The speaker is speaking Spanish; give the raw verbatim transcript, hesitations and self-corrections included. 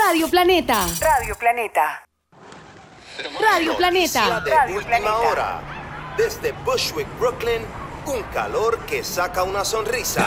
Radio Planeta. Radio Planeta. Radio Planeta. Noticia de Radio última Planeta. hora. Desde Bushwick, Brooklyn, un calor que saca una sonrisa.